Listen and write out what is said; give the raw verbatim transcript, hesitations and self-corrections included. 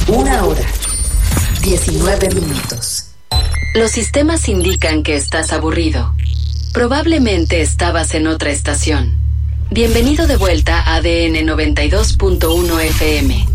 Una hora, diecinueve minutos. Los sistemas indican que estás aburrido. Probablemente estabas en otra estación. Bienvenido de vuelta a A D N noventa y dos punto uno F M.